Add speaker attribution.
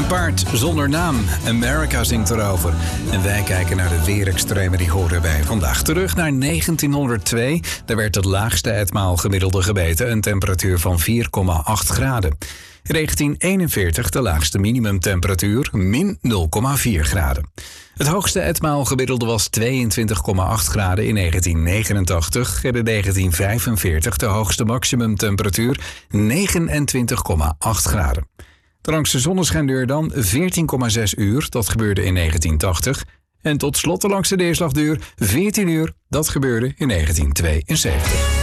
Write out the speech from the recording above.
Speaker 1: Een paard zonder naam. America zingt erover. En wij kijken naar de weerextremen die horen bij. Vandaag terug naar 1902. Daar werd het laagste etmaal gemiddelde gemeten. Een temperatuur van 4,8 graden. In 1941 de laagste minimumtemperatuur, min 0,4 graden. Het hoogste etmaal gemiddelde was 22,8 graden in 1989 en in 1945 de hoogste maximumtemperatuur 29,8 graden. De langste zonneschijnduur dan 14,6 uur, dat gebeurde in 1980. En tot slot de langste neerslagduur 14 uur, dat gebeurde in 1972.